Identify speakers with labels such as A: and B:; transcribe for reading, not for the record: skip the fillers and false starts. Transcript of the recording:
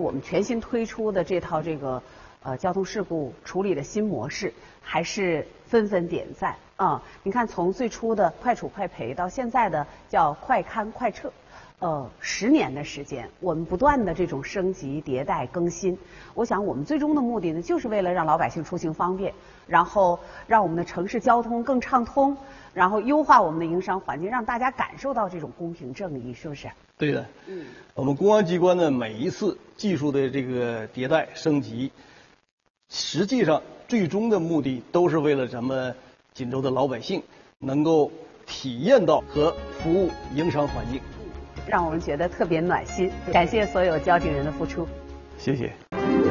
A: 我们全新推出的这套交通事故处理的新模式，还是纷纷点赞啊！你看，从最初的快处快赔到现在的叫快勘快撤，10年的时间，我们不断的这种升级、迭代、更新。我想，我们最终的目的呢，就是为了让老百姓出行方便，然后让我们的城市交通更畅通，然后优化我们的营商环境，让大家感受到这种公平正义，是不是？
B: 对的。我们公安机关的每一次技术的这个迭代升级，实际上最终的目的都是为了咱们锦州的老百姓能够体验到和服务营商环境，
A: 让我们觉得特别暖心。感谢所有交警人的付出，
B: 谢谢。